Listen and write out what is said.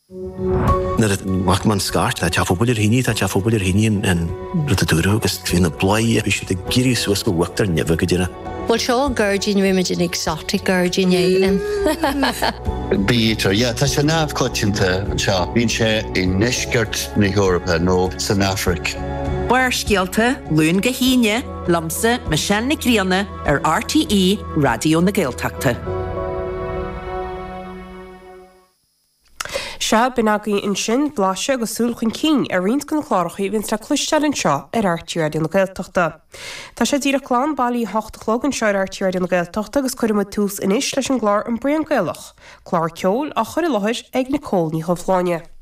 Macht man skart, dat ja populier hini, dat ja populier hini en rutaduro, gus fin a blai, is de giri soos go wakter never gedira. Well, sure, Gurgin image an exotic Gurgin yain. Beater, yeah, that's an av clutchinta, cha, binche in Neshgert, New Europe, no, San Africa. Waar skeelte, Lún Gahine, Lamse, Michelle Nicriana, RTE, Radio na Gaeltachta. Seo binagaí in sin bláise go súlchan king rins go chlárachaí vins le cluisteil an seo RTE Radio na Gaeltachta. Tá sé dtír a chlán bailí 8 chlógan seo RTE Radio na Gaeltachta agus chuirma tús inis leis an glár an brion gaelach. Chlár ceol a chuir lothir ag na cóilní chomhláine.